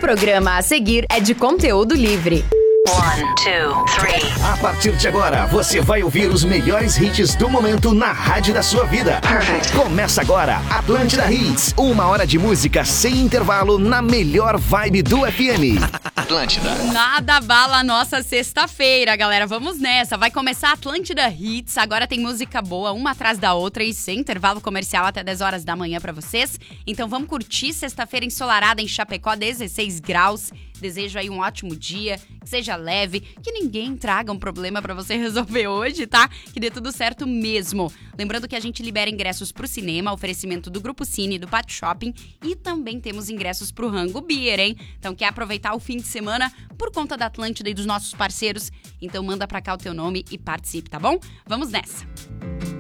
programa a seguir é de conteúdo livre. 1, 2, 3. A partir de agora, você vai ouvir os melhores hits do momento na rádio da sua vida. Perfect. Começa agora, Atlântida Hits. 1 hora de música sem intervalo na melhor vibe do FM. Atlântida. Nada abala a nossa sexta-feira, galera. Vamos nessa. Vai começar Atlântida Hits. Agora tem música boa, uma atrás da outra e sem intervalo comercial até 10 horas da manhã pra vocês. Então vamos curtir sexta-feira ensolarada em Chapecó, 16 graus. Desejo aí um ótimo dia, que seja leve, que ninguém traga um problema pra você resolver hoje, tá? Que dê tudo certo mesmo. Lembrando que a gente libera ingressos pro cinema, oferecimento do Grupo Cine, do Pátio Shopping e também temos ingressos pro Rango Beer, hein? Então quer aproveitar o fim de semana por conta da Atlântida e dos nossos parceiros? Então manda pra cá o teu nome e participe, tá bom? Vamos nessa!